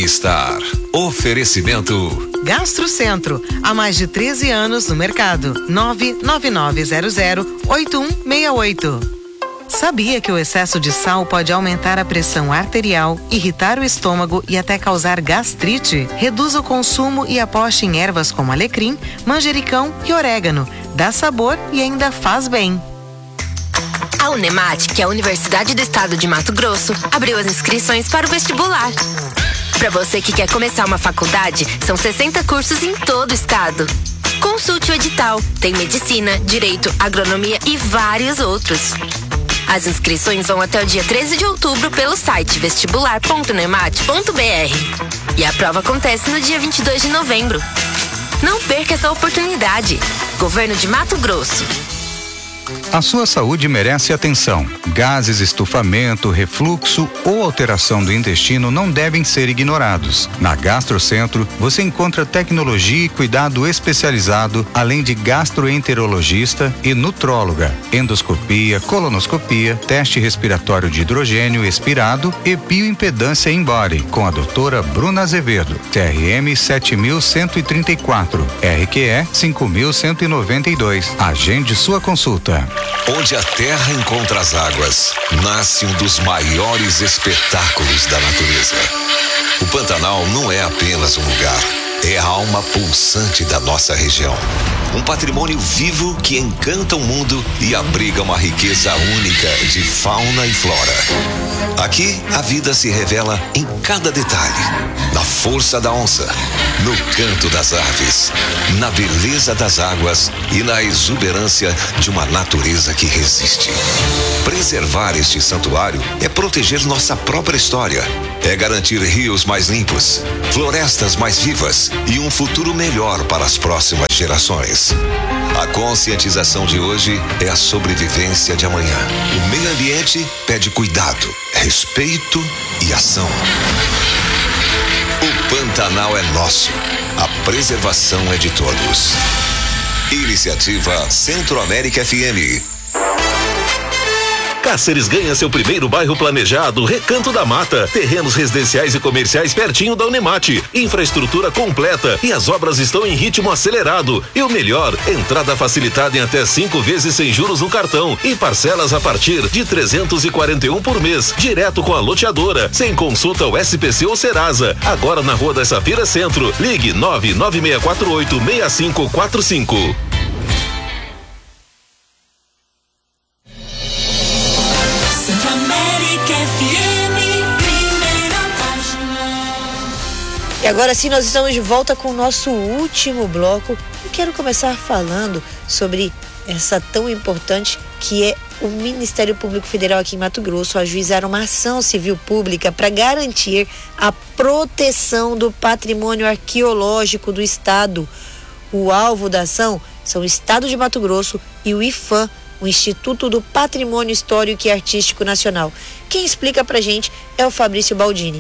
bem-estar. Oferecimento Gastrocentro, há mais de 13 anos no mercado. 999008168. Sabia que o excesso de sal pode aumentar a pressão arterial, irritar o estômago e até causar gastrite? Reduza o consumo e aposte em ervas como alecrim, manjericão e orégano. Dá sabor e ainda faz bem. A Unemat, que é a Universidade do Estado de Mato Grosso, abriu as inscrições para o vestibular. Para você que quer começar uma faculdade, são 60 cursos em todo o estado. Consulte o edital. Tem medicina, direito, agronomia e vários outros. As inscrições vão até o dia 13 de outubro pelo site vestibular.unemat.br. E a prova acontece no dia 22 de novembro. Não perca essa oportunidade. Governo de Mato Grosso. A sua saúde merece atenção. Gases, estufamento, refluxo ou alteração do intestino não devem ser ignorados. Na Gastrocentro, você encontra tecnologia e cuidado especializado, além de gastroenterologista e nutróloga, endoscopia, colonoscopia, teste respiratório de hidrogênio expirado e bioimpedância in-body, com a doutora Bruna Azevedo, TRM 7134, RQE 5192. Agende sua consulta. Onde a terra encontra as águas, nasce um dos maiores espetáculos da natureza. O Pantanal não é apenas um lugar, é a alma pulsante da nossa região. Um patrimônio vivo que encanta o mundo e abriga uma riqueza única de fauna e flora. Aqui, a vida se revela em cada detalhe. Na força da onça, no canto das aves, na beleza das águas e na exuberância de uma natureza que resiste. Preservar este santuário é proteger nossa própria história. É garantir rios mais limpos, florestas mais vivas e um futuro melhor para as próximas gerações. A conscientização de hoje é a sobrevivência de amanhã. O meio ambiente pede cuidado, respeito e ação. O Pantanal é nosso. A preservação é de todos. Iniciativa Centro-América FM. Cáceres ganha seu primeiro bairro planejado, Recanto da Mata. Terrenos residenciais e comerciais pertinho da Unemat. Infraestrutura completa e as obras estão em ritmo acelerado. E o melhor, entrada facilitada em até 5 vezes sem juros no cartão e parcelas a partir de 341 por mês, direto com a loteadora, sem consulta ao SPC ou Serasa. Agora na Rua das Safiras Centro. Ligue 99648-6545. E agora sim, nós estamos de volta com o nosso último bloco. Eu quero começar falando sobre essa tão importante que é o Ministério Público Federal aqui em Mato Grosso ajuizar uma ação civil pública para garantir a proteção do patrimônio arqueológico do Estado. O alvo da ação são o Estado de Mato Grosso e o IPHAN, o Instituto do Patrimônio Histórico e Artístico Nacional. Quem explica pra gente é o Fabrício Baldini.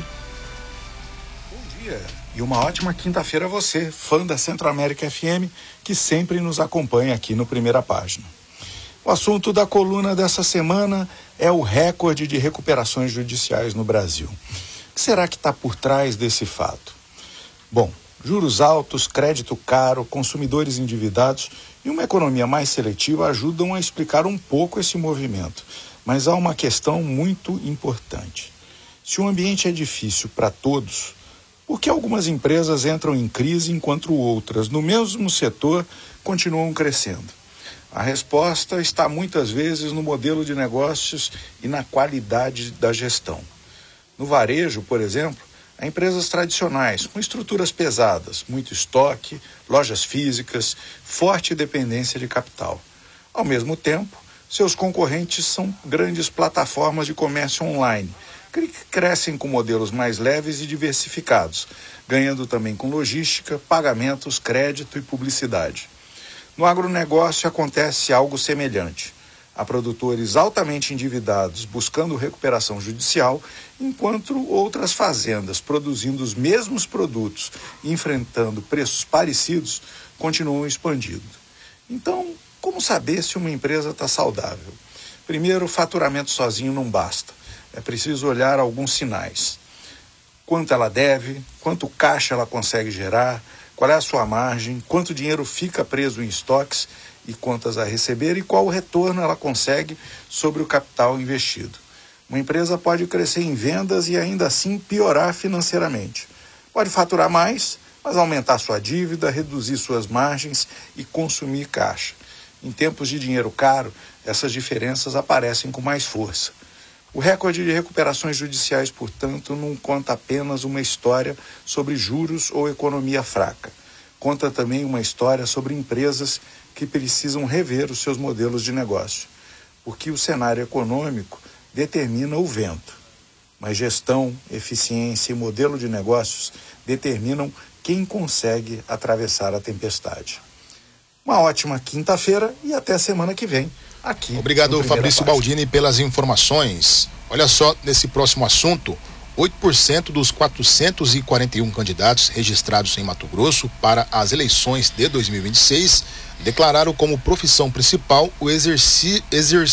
Bom dia e uma ótima quinta-feira a você, fã da Centro-América FM, que sempre nos acompanha aqui no Primeira Página. O assunto da coluna dessa semana é o recorde de recuperações judiciais no Brasil. O que será que está por trás desse fato? Bom, juros altos, crédito caro, consumidores endividados e uma economia mais seletiva ajudam a explicar um pouco esse movimento. Mas há uma questão muito importante. Se o ambiente é difícil para todos, por que algumas empresas entram em crise enquanto outras, no mesmo setor, continuam crescendo? A resposta está muitas vezes no modelo de negócios e na qualidade da gestão. No varejo, por exemplo, há empresas tradicionais, com estruturas pesadas, muito estoque, lojas físicas, forte dependência de capital. Ao mesmo tempo, seus concorrentes são grandes plataformas de comércio online, que crescem com modelos mais leves e diversificados, ganhando também com logística, pagamentos, crédito e publicidade. No agronegócio acontece algo semelhante. Há produtores altamente endividados buscando recuperação judicial, enquanto outras fazendas produzindo os mesmos produtos e enfrentando preços parecidos continuam expandindo. Então, como saber se uma empresa está saudável? Primeiro, o faturamento sozinho não basta. É preciso olhar alguns sinais. quanto ela deve, quanto caixa ela consegue gerar, qual é a sua margem, quanto dinheiro fica preso em estoques e contas a receber e qual o retorno ela consegue sobre o capital investido. Uma empresa pode crescer em vendas e ainda assim piorar financeiramente. Pode faturar mais, mas aumentar sua dívida, reduzir suas margens e consumir caixa. Em tempos de dinheiro caro, essas diferenças aparecem com mais força. O recorde de recuperações judiciais, portanto, não conta apenas uma história sobre juros ou economia fraca. Conta também uma história sobre empresas que precisam rever os seus modelos de negócio. Porque o cenário econômico determina o vento, mas gestão, eficiência e modelo de negócios determinam quem consegue atravessar a tempestade. Uma ótima quinta-feira e até semana que vem, aqui. Obrigado, Fabrício Baldini, pelas informações. Olha só, nesse próximo assunto, 8% dos 441 candidatos registrados em Mato Grosso para as eleições de 2026 declararam como profissão principal o exercício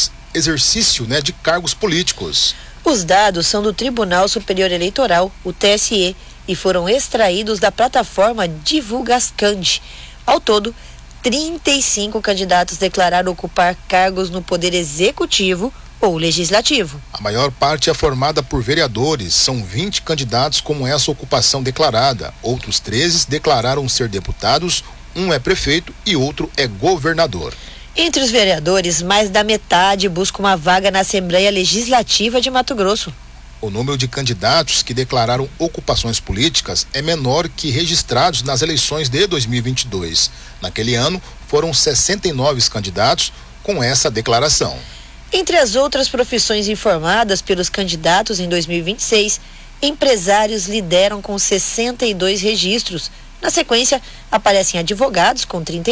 de cargos políticos. Os dados são do Tribunal Superior Eleitoral, o TSE, e foram extraídos da plataforma Divulgascand. Ao todo, 35 candidatos declararam ocupar cargos no Poder Executivo ou Legislativo. A maior parte é formada por vereadores, são 20 candidatos com essa ocupação declarada. Outros 13 declararam ser deputados, um é prefeito e outro é governador. Entre os vereadores, mais da metade busca uma vaga na Assembleia Legislativa de Mato Grosso. O número de candidatos que declararam ocupações políticas é menor que registrados nas eleições de 2022. Naquele ano, foram 69 candidatos com essa declaração. Entre as outras profissões informadas pelos candidatos em 2026, empresários lideram com 62 registros. Na sequência, aparecem advogados com 30